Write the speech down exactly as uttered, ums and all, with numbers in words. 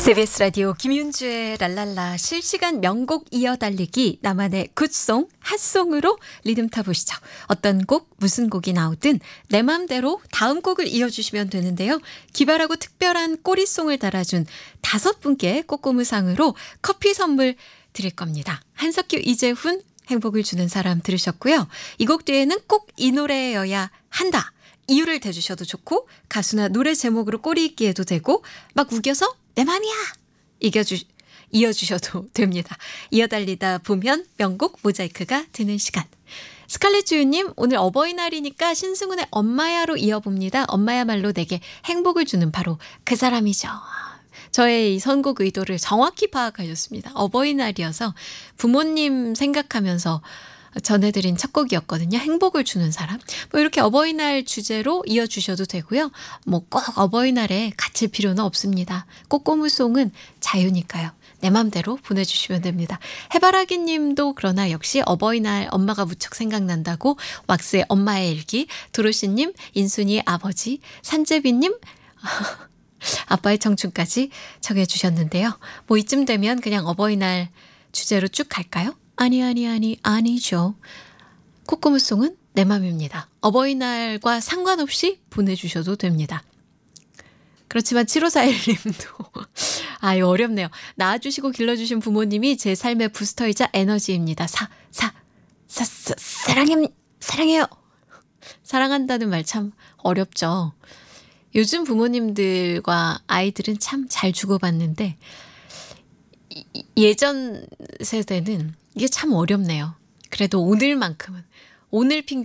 케이비에스 라디오 김윤주의 랄랄라 실시간 명곡 이어달리기 나만의 굿송 핫송으로 리듬 타보시죠. 어떤 곡 무슨 곡이 나오든 내 맘대로 다음 곡을 이어주시면 되는데요. 기발하고 특별한 꼬리송을 달아준 다섯 분께 꼬꼬무상으로 커피 선물 드릴 겁니다. 한석규 이재훈 행복을 주는 사람 들으셨고요. 이 곡 뒤에는 꼭 이 노래여야 한다. 이유를 대주셔도 좋고 가수나 노래 제목으로 꼬리 있기에도 되고 막 우겨서 내 맘이야 이겨주, 이어주셔도 됩니다. 이어달리다 보면 명곡 모자이크가 되는 시간. 스칼렛 주유님 오늘 어버이날이니까 신승훈의 엄마야로 이어봅니다. 엄마야말로 내게 행복을 주는 바로 그 사람이죠. 저의 이 선곡 의도를 정확히 파악하셨습니다. 어버이날이어서 부모님 생각하면서 전해드린 첫 곡이었거든요. 행복을 주는 사람. 뭐 이렇게 어버이날 주제로 이어주셔도 되고요. 뭐 꼭 어버이날에 갇힐 필요는 없습니다. 꼬꼬무송은 자유니까요. 내 맘대로 보내주시면 됩니다. 해바라기 님도 그러나 역시 어버이날 엄마가 무척 생각난다고 왁스의 엄마의 일기, 도로시 님, 인순이의 아버지, 산제비 님 아빠의 청춘까지 정해주셨는데요. 뭐 이쯤 되면 그냥 어버이날 주제로 쭉 갈까요? 아니 아니 아니 아니죠. 코코무송은 내 맘입니다. 어버이날과 상관없이 보내주셔도 됩니다. 그렇지만 칠오사일 님도 아 이거 어렵네요. 낳아주시고 길러주신 부모님이 제 삶의 부스터이자 에너지입니다. 사, 사, 사, 사 사랑해, 사랑해요. 사랑한다는 말 참 어렵죠. 요즘 부모님들과 아이들은 참 잘 주고받는데 예전 세대는 이게 참 어렵네요. 그래도 오늘만큼은 오늘 핑계